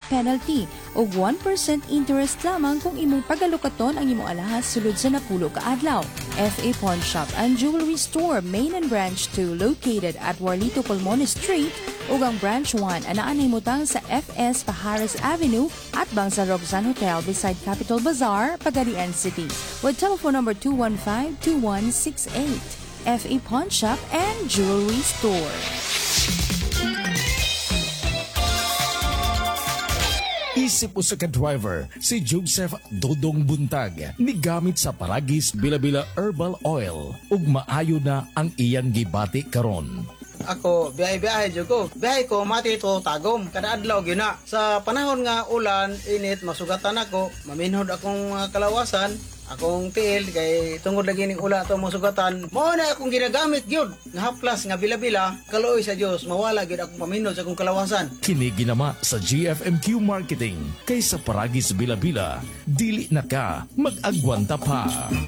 penalty o 1% interest lamang kung imong pagalukaton ang imong alahas sulod sa napulo ka adlaw. FA Pawn Shop and Jewelry Store, Main and Branch 2, located at Warlito Pulmones Street, ug ang Branch 1 anaa nahimutang sa FS Pajares Avenue at bang sa Roxanne Hotel beside Capital Bazaar, Pagadian City, with telephone number 215-2168. FA Pawn Shop and Jewelry Store. Isip po sa ka-driver, si Joseph Dodong Buntag, nigamit sa Paragis Bila-Bila Herbal Oil, ug maayo na ang iyan gibati karon. Ako, biyahe-biyahe dyan ko. Biyahe ko, mati ito tagom. Kada adlaw yun na. Sa panahon nga ulan, init, masugatan ako. Maminhod akong kalawasan. Akong tiil, kay tungod lagi ning ula ito masugatan. Mao na akong ginagamit yun. Nga haplas, nga bila-bila. Kaluoy sa Diyos, mawala yun akong maminhod sa akong kalawasan. Kini ginama sa GFMQ Marketing. Kay sa Paragis Bila-Bila, dili na ka, mag-agwanta pa.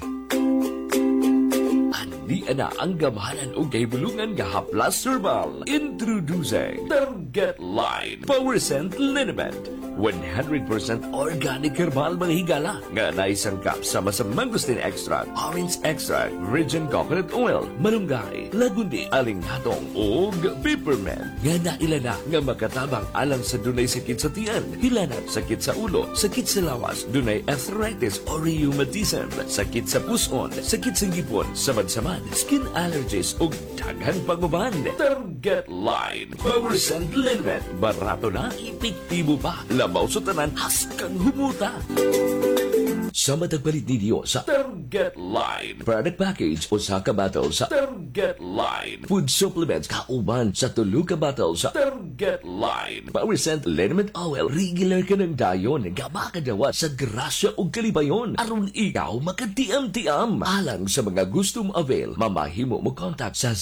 Di ana ang gamahanan o kaibulungan nga haplas herbal. Introducing Target Line Power Scent Liniment. 100% organic herbal mga higala nga naisangkap sama sa mangosteen extract, orange extract, virgin coconut oil, malunggay, lagundi, alinghatong ug peppermint nga nailana nga makatabang alang sa dunay sakit sa tiyan, hilanat, sakit sa ulo, sakit sa lawas, dunay arthritis or rheumatism, sakit sa puson, sakit sa ngipon, samad-samad, skin allergies ug daghan pagbaban. Target Line Power Scent Liniment. Barato na, epektibo pa. Labaw sa tanan, haskang humuta. Sa matagpalit ninyo sa Target Line product package o sa kabatal sa Target Line food supplements kauban sa tulo ka batal sa Target Line Power Scent Liniment Oil. Regular ka ng dayon nga makadawat sa grasya o kalibayon aron ikaw makatiam-tiam. Alang sa mga gustong avail, mamahimo mo contact sa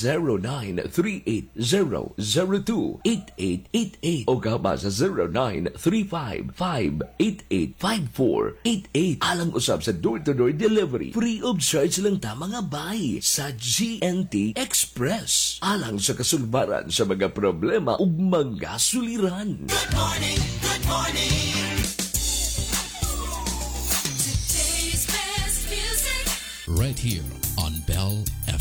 0938-002-8888 o gaba sa 0935-588-5488. Alang usab sa door-to-door delivery, free of charge lang ta mga bay sa GNT Express. Alang sa kasulbaran sa mga problema ug mga suliran. Good morning, good morning. Right here on Bell FM.